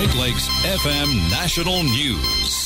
Great Lakes FM National News.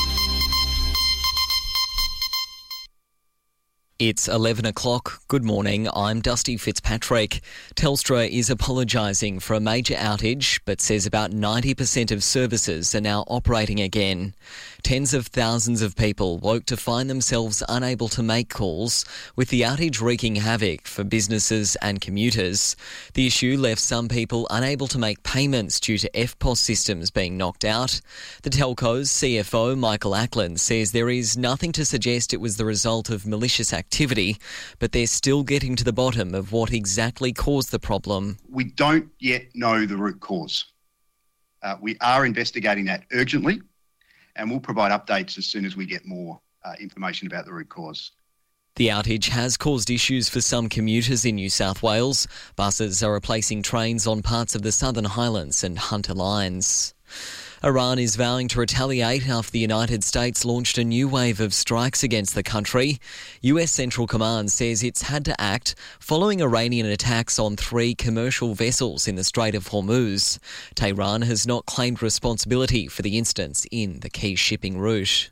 It's 11 o'clock. Good morning. I'm Dusty Fitzpatrick. Telstra is apologising for a major outage, but says about 90% of services are now operating again. Tens of thousands of people woke to find themselves unable to make calls, with the outage wreaking havoc for businesses and commuters. The issue left some people unable to make payments due to EFTPOS systems being knocked out. The telco's CFO, Michael Ackland, says there is nothing to suggest it was the result of malicious activity, but they're still getting to the bottom of what exactly caused the problem. We don't yet know the root cause. We are investigating that urgently, and we'll provide updates as soon as we get more information about the root cause. The outage has caused issues for some commuters in New South Wales. Buses are replacing trains on parts of the Southern Highlands and Hunter lines. Iran is vowing to retaliate after the United States launched a new wave of strikes against the country. US Central Command says it's had to act following Iranian attacks on 3 commercial vessels in the Strait of Hormuz. Tehran has not claimed responsibility for the incidents in the key shipping route.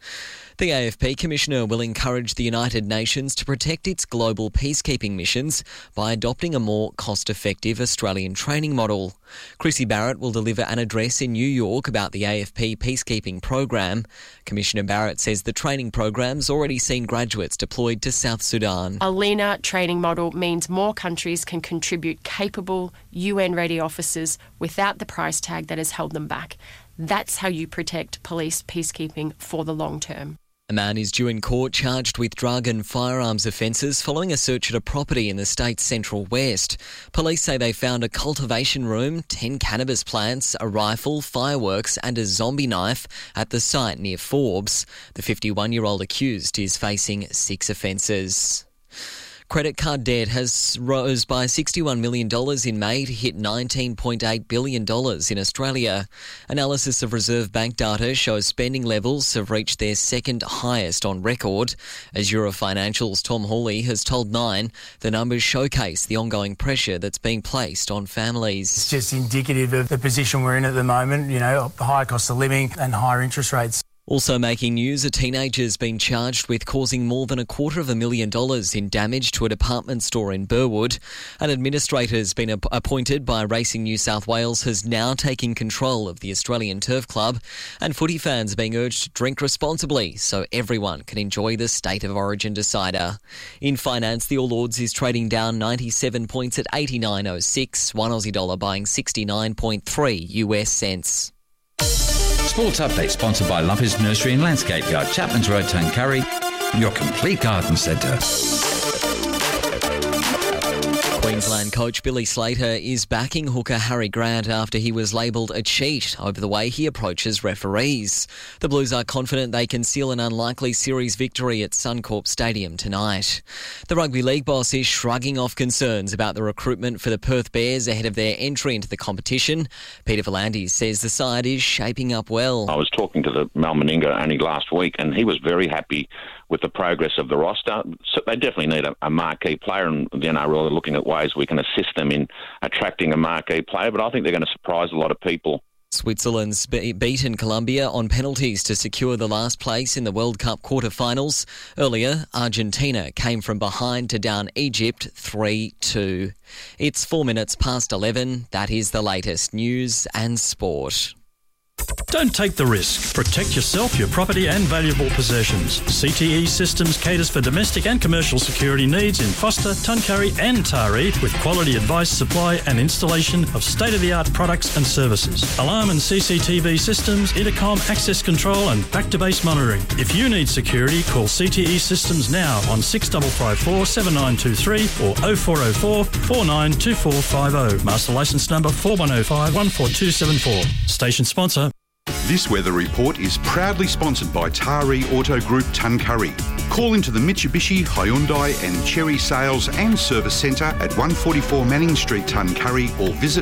The AFP Commissioner will encourage the United Nations to protect its global peacekeeping missions by adopting a more cost-effective Australian training model. Chrissy Barrett will deliver an address in New York about the AFP peacekeeping program. Commissioner Barrett says the training program's already seen graduates deployed to South Sudan. A leaner training model means more countries can contribute capable UN-ready officers without the price tag that has held them back. That's how you protect police peacekeeping for the long term. A man is due in court charged with drug and firearms offences following a search at a property in the state's central west. Police say they found a cultivation room, 10 cannabis plants, a rifle, fireworks and a zombie knife at the site near Forbes. The 51-year-old accused is facing 6 offences. Credit card debt has rose by $61 million in May to hit $19.8 billion in Australia. Analysis of Reserve Bank data shows spending levels have reached their second highest on record. As Eurofinancial's Tom Hawley has told Nine, the numbers showcase the ongoing pressure that's being placed on families. It's just indicative of the position we're in at the moment, higher cost of living and higher interest rates. Also making news, a teenager's been charged with causing more than $250,000 in damage to a department store in Burwood. An administrator's been appointed by Racing New South Wales has now taken control of the Australian Turf Club, and footy fans are being urged to drink responsibly so everyone can enjoy the State of Origin decider. In finance, the All Ords is trading down 97 points at 89.06, one Aussie dollar buying 69.3 US cents. Sports Update sponsored by Lumpy's Nursery and Landscape Yard, Chapman's Road, Tuncurry, your complete garden centre. Queensland coach Billy Slater is backing hooker Harry Grant after he was labelled a cheat over the way he approaches referees. The Blues are confident they can seal an unlikely series victory at Suncorp Stadium tonight. The rugby league boss is shrugging off concerns about the recruitment for the Perth Bears ahead of their entry into the competition. Peter V'landys says the side is shaping up well. I was talking to the Mal Meninga only last week and he was very happy with the progress of the roster. So they definitely need a marquee player, and the NRL are looking at ways we can assist them in attracting a marquee player, but I think they're going to surprise a lot of people. Switzerland's beaten Colombia on penalties to secure the last place in the World Cup quarter-finals. Earlier, Argentina came from behind to down Egypt 3-2. It's 4 minutes past 11. That is the latest news and sport. Don't take the risk. Protect yourself, your property and valuable possessions. CTE Systems caters for domestic and commercial security needs in Foster, Tuncurry and Taree with quality advice, supply and installation of state-of-the-art products and services. Alarm and CCTV systems, intercom, access control and back-to-base monitoring. If you need security, call CTE Systems now on 6554 7923 or 0404 492450. Master licence number 4105 14274. Station sponsor. This weather report is proudly sponsored by Taree Auto Group Tuncurry. Call into the Mitsubishi, Hyundai and Chery Sales and Service Centre at 144 Manning Street, Tuncurry, or visit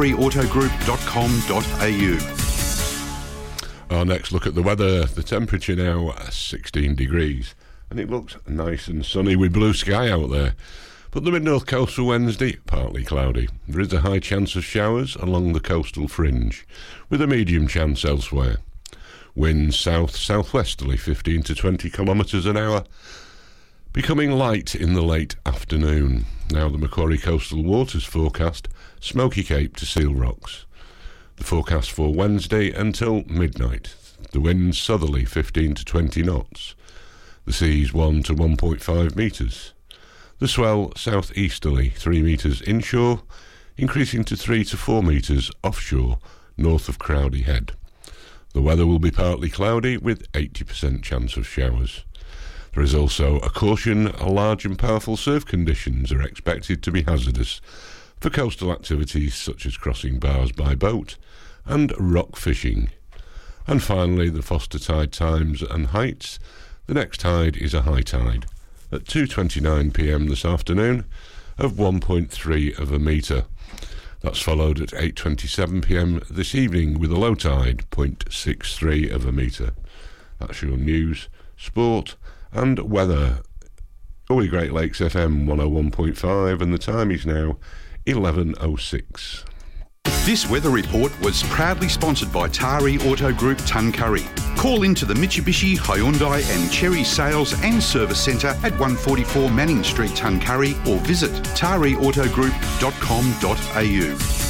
tareeautogroup.com.au. Our next look at the weather. The temperature now 16 degrees and it looks nice and sunny with blue sky out there. But the mid-north coast for Wednesday, partly cloudy. There is a high chance of showers along the coastal fringe, with a medium chance elsewhere. Winds south-southwesterly 15 to 20 kilometres an hour, becoming light in the late afternoon. Now the Macquarie Coastal Waters forecast, Smoky Cape to Seal Rocks. The forecast for Wednesday until midnight. The winds southerly 15 to 20 knots. The seas 1 to 1.5 metres. The swell southeasterly 3 metres inshore, increasing to 3 to 4 metres offshore, north of Crowdy Head. The weather will be partly cloudy with 80% chance of showers. There is also a caution, large and powerful surf conditions are expected to be hazardous for coastal activities such as crossing bars by boat and rock fishing. And finally, the Foster tide times and heights. The next tide is a high tide at 2:29 p.m. this afternoon of 1.3 of a metre. That's followed at 8:27 p.m. this evening with a low tide 0.63 of a metre. That's your news, sport and weather. Galway Great Lakes FM 101.5 and the time is now 11:06. This weather report was proudly sponsored by Tari Auto Group Tuncurry. Call into the Mitsubishi, Hyundai and Cherry Sales and Service Centre at 144 Manning Street, Tuncurry, or visit tariautogroup.com.au.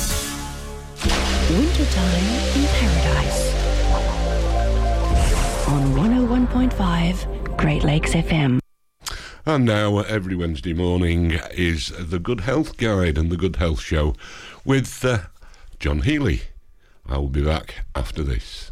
Wintertime in Paradise on 101.5 Great Lakes FM. And now, every Wednesday morning is the Good Health Guide and the Good Health Show with John Healy. I will be back after this.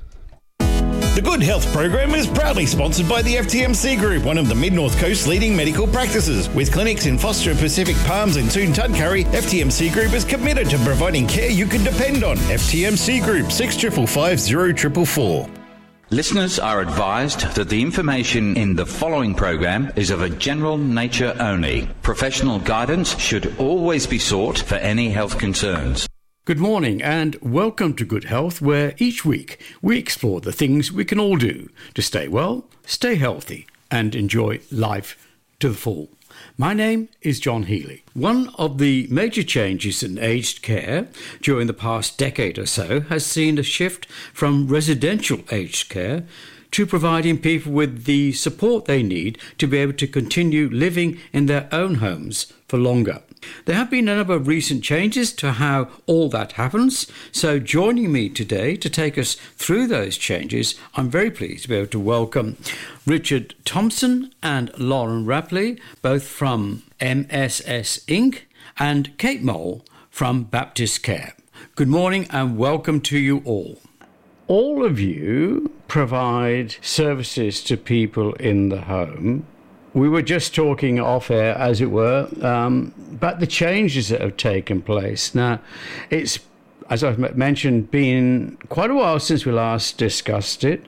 The Good Health program is proudly sponsored by the FTMC Group, one of the Mid-North Coast's leading medical practices. With clinics in Foster, Pacific Palms and Toon Tuncurry, FTMC Group is committed to providing care you can depend on. FTMC Group, 6555 0444. Listeners are advised that the information in the following program is of a general nature only. Professional guidance should always be sought for any health concerns. Good morning and welcome to Good Health, where each week we explore the things we can all do to stay well, stay healthy and enjoy life to the full. My name is John Healy. One of the major changes in aged care during the past decade or so has seen a shift from residential aged care to providing people with the support they need to be able to continue living in their own homes for longer. There have been a number of recent changes to how all that happens, so joining me today to take us through those changes, I'm very pleased to be able to welcome Richard Thompson and Lauren Rapley, both from MSS Inc., and Kate Mole from Baptist Care. Good morning and welcome to you all. All of you provide services to people in the home. We were just talking off air, as it were, about the changes that have taken place. Now, it's, as I've mentioned, been quite a while since we last discussed it.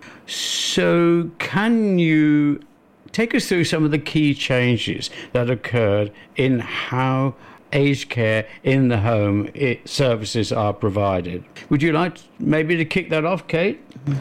So can you take us through some of the key changes that occurred in how aged care in the home services are provided? Would you like maybe to kick that off, Kate?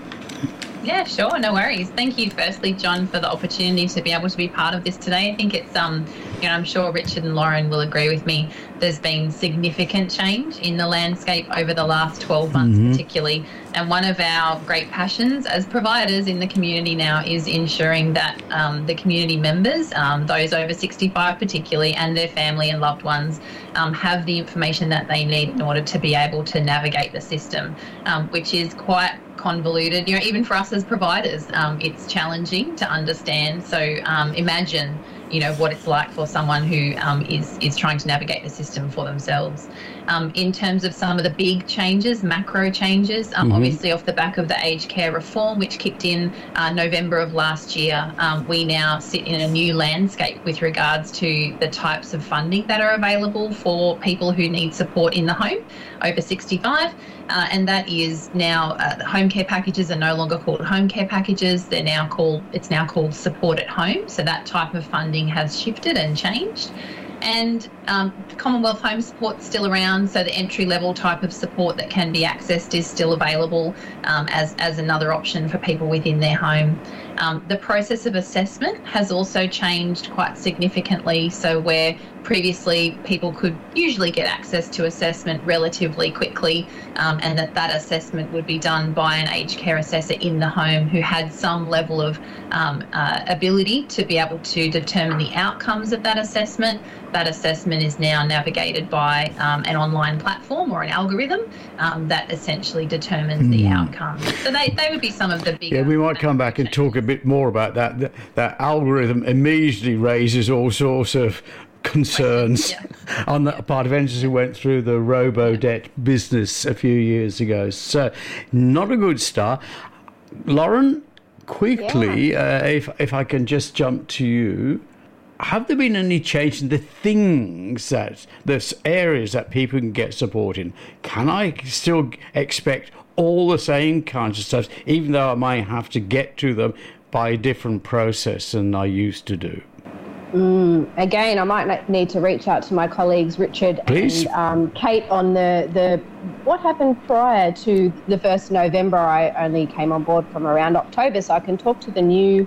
Yeah, sure, no worries. Thank you, firstly, John, for the opportunity to be able to be part of this today. I think it's, I'm sure Richard and Lauren will agree with me. There's been significant change in the landscape over the last 12 months, particularly. And one of our great passions as providers in the community now is ensuring that the community members, those over 65 particularly, and their family and loved ones, have the information that they need in order to be able to navigate the system, which is quite convoluted. Even for us as providers, it's challenging to understand. So imagine, what it's like for someone who is trying to navigate the system for themselves. In terms of some of the big changes, macro changes, obviously off the back of the aged care reform, which kicked in November of last year, we now sit in a new landscape with regards to the types of funding that are available for people who need support in the home over 65. And that is now the home care packages are no longer called home care packages. It's now called support at home. So that type of funding has shifted and changed. And Commonwealth Home Support's still around, so the entry-level type of support that can be accessed is still available as another option for people within their home. The process of assessment has also changed quite significantly. So where previously people could usually get access to assessment relatively quickly, and that assessment would be done by an aged care assessor in the home who had some level of ability to be able to determine the outcomes of that assessment. That assessment is now navigated by an online platform or an algorithm that essentially determines the outcome. So they would be some of the bigger... Yeah, we might come back and talk a bit more about that. That algorithm immediately raises all sorts of concerns on the part of entities who went through the robo-debt business a few years ago. So, not a good start. Lauren, quickly, if I can just jump to you, have there been any change in the things the areas that people can get support in? Can I still expect all the same kinds of stuff, even though I might have to get to them by a different process than I used to do? Again, I might need to reach out to my colleagues Richard and Kate on the what happened prior to the 1st of November. I only came on board from around October, so I can talk to the new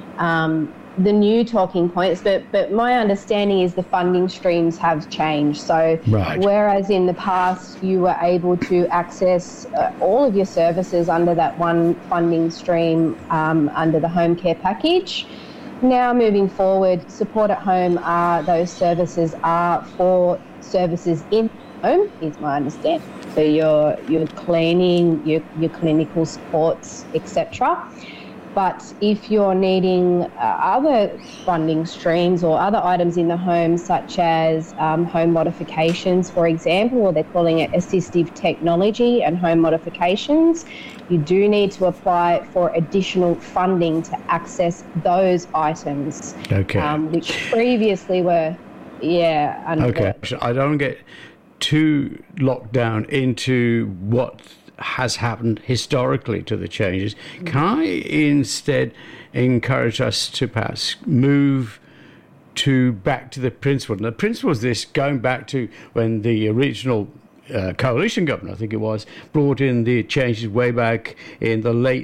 talking points. But my understanding is the funding streams have changed. So whereas in the past you were able to access all of your services under that one funding stream under the home care package, now moving forward, support at home those services are for services in home, is my understanding. So your cleaning, your clinical supports, etc. But if you're needing other funding streams or other items in the home, such as home modifications, for example, or they're calling it assistive technology and home modifications, you do need to apply for additional funding to access those items, which previously were, under I don't get too locked down into what has happened historically to the changes. Can I instead encourage us to perhaps move back to the principle? And the principle is this, going back to when the original coalition government, I think it was, brought in the changes way back in the late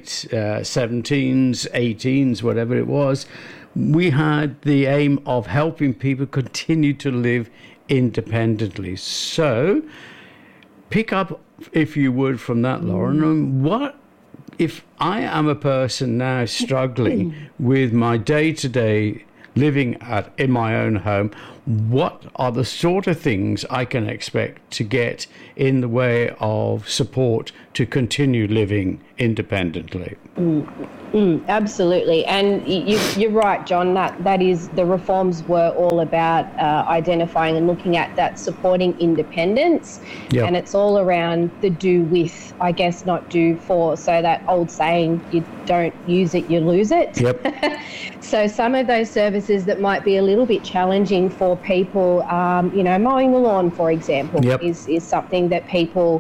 17s, 18s, whatever it was. We had the aim of helping people continue to live independently. So pick up, if you would, from that, Lauren, what if I am a person now struggling with my day-to-day living in my own home? What are the sort of things I can expect to get in the way of support to continue living independently? Absolutely. And you're right, John, that is, the reforms were all about identifying and looking at that supporting independence. And it's all around the do with, I guess, not do for. So that old saying, you don't use it, you lose it. So some of those services that might be a little bit challenging for people, mowing the lawn, for example, is something that people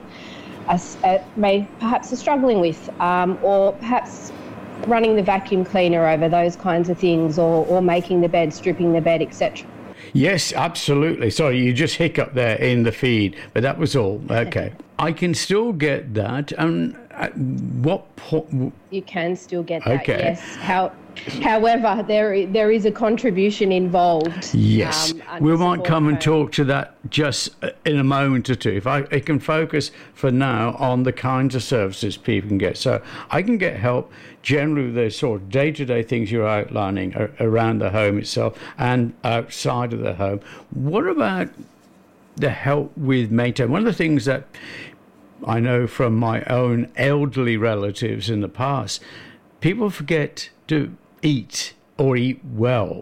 may perhaps are struggling with, or perhaps running the vacuum cleaner over, those kinds of things, or making the bed, stripping the bed, etc. Yes, absolutely. Sorry, you just hiccuped there in the feed, but that was all. Okay. I can still get that. At what point? You can still get that, yes. However, there is a contribution involved. Yes. We might come and talk to that just in a moment or two. If I can focus for now on the kinds of services people can get. So I can get help generally with the sort of day-to-day things you're outlining around the home itself and outside of the home. What about the help with maintaining? One of the things that I know from my own elderly relatives in the past, people forget to eat or eat well.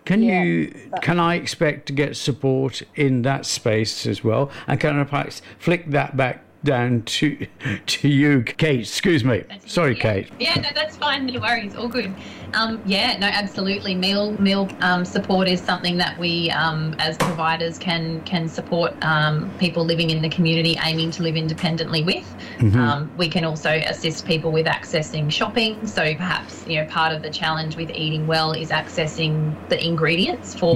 Can I expect to get support in that space as well? And can I perhaps flick that back down to you, Kate? Excuse me. Sorry, Kate. Yeah, no, that's fine. No worries. All good. Absolutely. Meal support is something that we, as providers, can support people living in the community aiming to live independently with. We can also assist people with accessing shopping. So perhaps, part of the challenge with eating well is accessing the ingredients for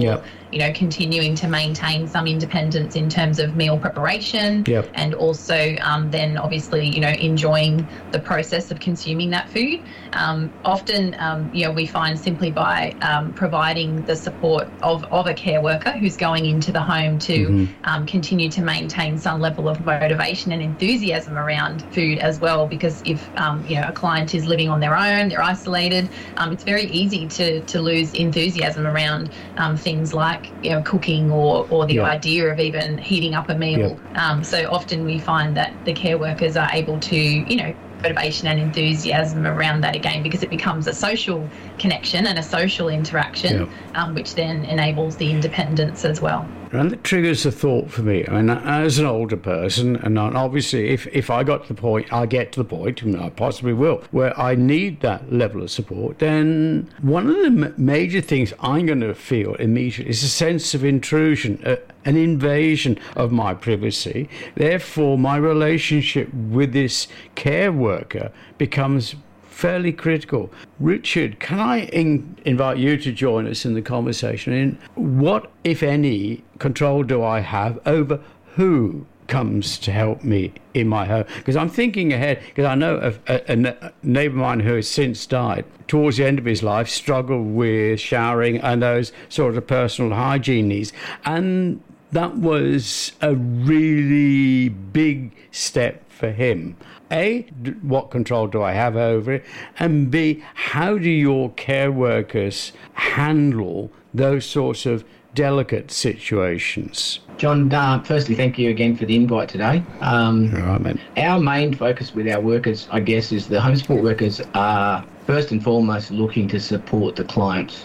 continuing to maintain some independence in terms of meal preparation, and also then obviously, enjoying the process of consuming that food. Often, we find simply by providing the support of a care worker who's going into the home to continue to maintain some level of motivation and enthusiasm around food as well, because if a client is living on their own, they're isolated, it's very easy to lose enthusiasm around things like cooking or the idea of even heating up a meal. So often we find that the care workers are able to motivation and enthusiasm around that again, because it becomes a social connection and a social interaction, which then enables the independence as well. And it triggers a thought for me. I mean, as an older person, and obviously if I got to the point, I get to the point, and I possibly will, where I need that level of support, then one of the major things I'm going to feel immediately is a sense of intrusion, an invasion of my privacy. Therefore, my relationship with this care worker becomes fairly critical. Richard, can I invite you to join us in the conversation? And what, if any, control do I have over who comes to help me in my home? Because I'm thinking ahead, because I know of a neighbour of mine who has since died, towards the end of his life, struggled with showering and those sort of personal hygiene needs. And that was a really big step for him. A, what control do I have over it? And B, how do your care workers handle those sorts of delicate situations? John, firstly, thank you again for the invite today. All right, mate. Our main focus with our workers, I guess, is the home support workers are first and foremost looking to support the clients.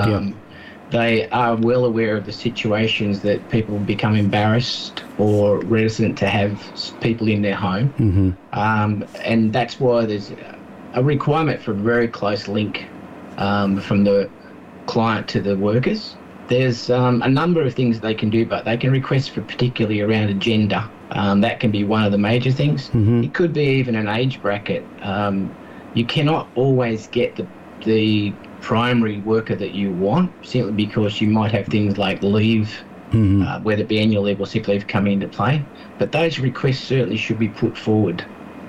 They are well aware of the situations that people become embarrassed or reticent to have people in their home. And that's why there's a requirement for a very close link from the client to the workers. There's a number of things they can do, but they can request for particularly around agenda. That can be one of the major things. It could be even an age bracket. You cannot always get the primary worker that you want, simply because you might have things like leave, whether it be annual leave or sick leave, coming into play. But those requests certainly should be put forward.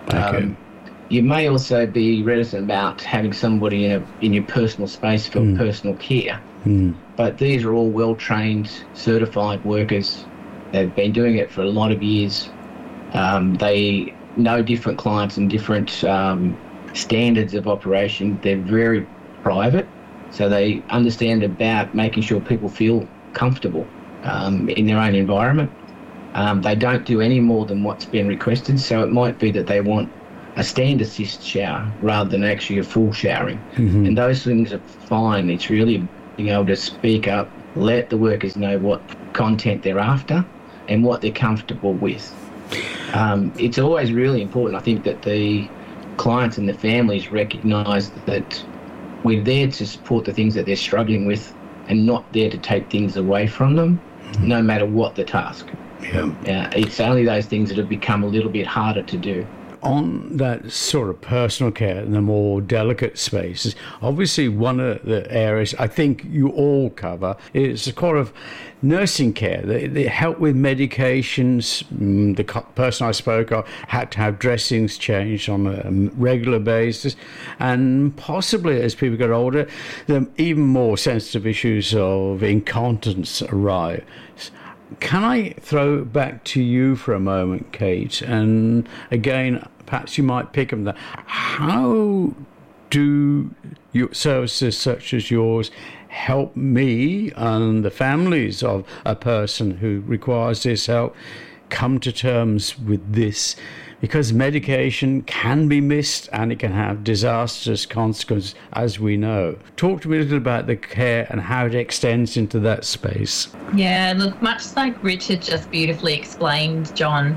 You may also be reticent about having somebody in your personal space for personal care. But these are all well-trained, certified workers. They've been doing it for a lot of years. They know different clients and different standards of operation. They're very private, so they understand about making sure people feel comfortable in their own environment. They don't do any more than what's been requested, so it might be that they want a stand assist shower rather than actually a full showering. And those things are fine. It's really being able to speak up, let the workers know what content they're after and what they're comfortable with. It's always really important, I think, that the clients and the families recognise that we're there to support the things that they're struggling with and not there to take things away from them, no matter what the task. It's only those things that have become a little bit harder to do. On that sort of personal care and the more delicate spaces, obviously one of the areas I think you all cover is the core of nursing care. They help with medications. The person I spoke of had to have dressings changed on a regular basis, and possibly as people get older, the even more sensitive issues of incontinence arise. Can I throw it back to you for a moment, Kate? And again, perhaps you might pick up that. How do your services such as yours help me and the families of a person who requires this help come to terms with this? Because medication can be missed and it can have disastrous consequences, as we know. Talk to me a little about the care and how it extends into that space. Yeah, look, much like Richard just beautifully explained, John,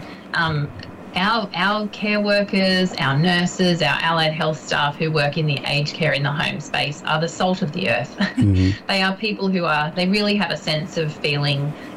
our care workers, our nurses, our allied health staff who work in the aged care in the home space are the salt of the earth. They are people who they really have a sense of feeling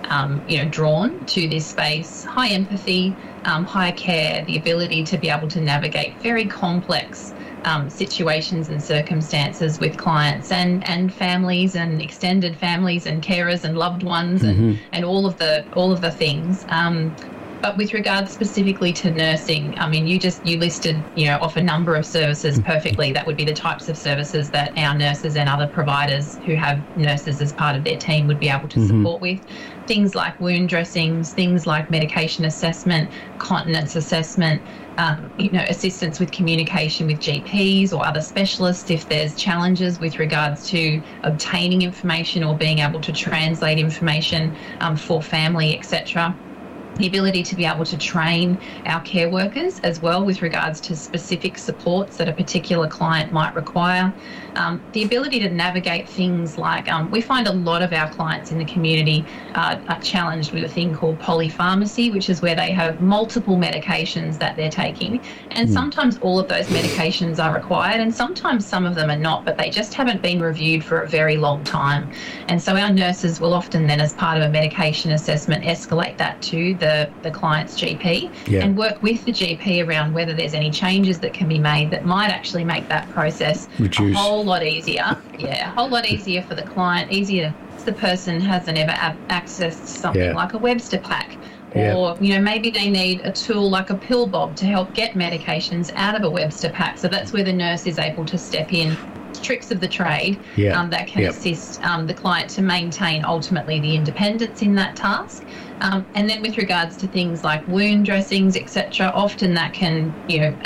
drawn to this space. High empathy, high care, the ability to be able to navigate very complex situations and circumstances with clients and families and extended families and carers and loved ones and all of the things. But with regards specifically to nursing, I mean, you listed, off a number of services perfectly. That would be the types of services that our nurses and other providers who have nurses as part of their team would be able to support with. Things like wound dressings, things like medication assessment, continence assessment, assistance with communication with GPs or other specialists if there's challenges with regards to obtaining information or being able to translate information for family, etc. The ability to be able to train our care workers as well with regards to specific supports that a particular client might require. The ability to navigate things like, we find a lot of our clients in the community are challenged with a thing called polypharmacy, which is where they have multiple medications that they're taking. And sometimes all of those medications are required and sometimes some of them are not, but they just haven't been reviewed for a very long time. And so our nurses will often then, as part of a medication assessment, escalate that to the client's GP and work with the GP around whether there's any changes that can be made that might actually make that process a whole lot easier. Yeah, a whole lot easier for the client, easier if the person hasn't ever accessed something like a Webster pack. Or, maybe they need a tool like a pill bob to help get medications out of a Webster pack. So that's where the nurse is able to step in. Tricks of the trade that can assist the client to maintain ultimately the independence in that task. And then with regards to things like wound dressings, etc., often that can,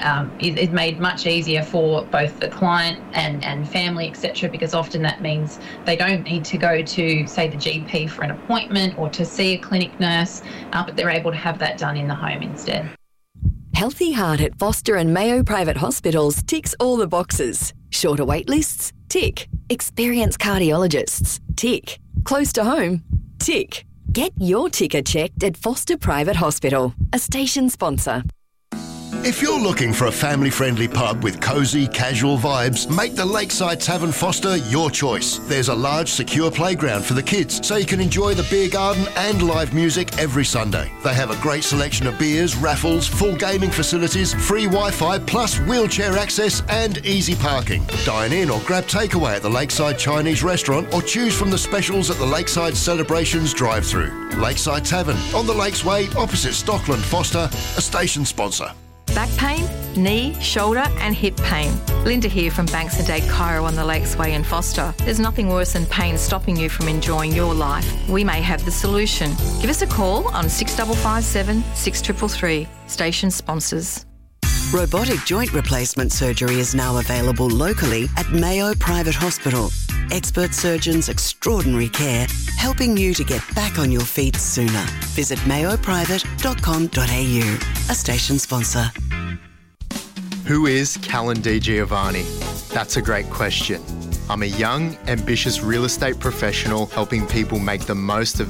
is made much easier for both the client and family, etc., because often that means they don't need to go to, say, the GP for an appointment or to see a clinic nurse, but they're able to have that done in the home instead. Healthy Heart at Foster and Mayo Private Hospitals ticks all the boxes. Shorter wait lists? Tick. Experienced cardiologists? Tick. Close to home? Tick. Get your ticker checked at Foster Private Hospital, a station sponsor. If you're looking for a family-friendly pub with cosy, casual vibes, make the Lakeside Tavern Foster your choice. There's a large, secure playground for the kids, so you can enjoy the beer garden and live music every Sunday. They have a great selection of beers, raffles, full gaming facilities, free Wi-Fi, plus wheelchair access and easy parking. Dine in or grab takeaway at the Lakeside Chinese restaurant or choose from the specials at the Lakeside Celebrations drive-thru. Lakeside Tavern, on the Lakesway, opposite Stockland Foster, a station sponsor. Back pain, knee, shoulder and hip pain. Linda here from Banks & Dade Chiro on the Lakesway in Foster. There's nothing worse than pain stopping you from enjoying your life. We may have the solution. Give us a call on 6557 6333. Station sponsors. Robotic joint replacement surgery is now available locally at Mayo Private Hospital. Expert surgeons, extraordinary care, helping you to get back on your feet sooner. Visit mayoprivate.com.au, a station sponsor. Who is Callan Di Giovanni? That's a great question. I'm a young, ambitious real estate professional helping people make the most of